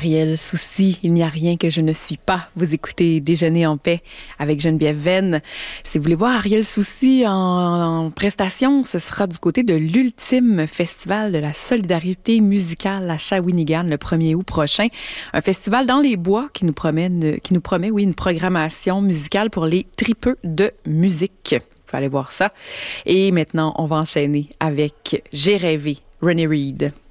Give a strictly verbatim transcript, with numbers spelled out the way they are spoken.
Ariel Soucy, il n'y a rien que je ne suis pas. Vous écoutez Déjeuner en paix avec Geneviève Venn. Si vous voulez voir Ariel Soucy en, en prestation, ce sera du côté de l'Ultime Festival de la solidarité musicale à Shawinigan le premier août prochain. Un festival dans les bois qui nous promet, une, qui nous promet oui, une programmation musicale pour les tripeux de musique. Vous pouvez aller voir ça. Et maintenant, on va enchaîner avec J'ai rêvé, René Reed.